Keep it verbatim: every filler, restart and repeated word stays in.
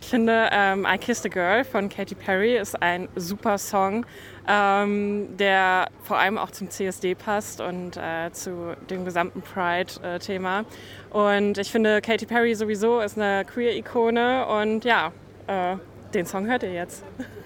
Ich finde, ähm, I Kissed a Girl von Katy Perry ist ein super Song, ähm, der vor allem auch zum C S D passt und äh, zu dem gesamten Pride-Thema. Und ich finde, Katy Perry sowieso ist eine Queer-Ikone und ja, äh, den Song hört ihr jetzt.